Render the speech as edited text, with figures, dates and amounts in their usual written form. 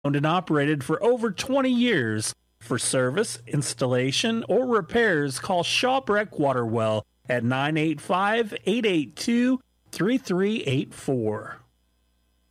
Owned and operated for over 20 years. For service, installation, or repairs, call Shawbreck Waterwell at 985-882-3384.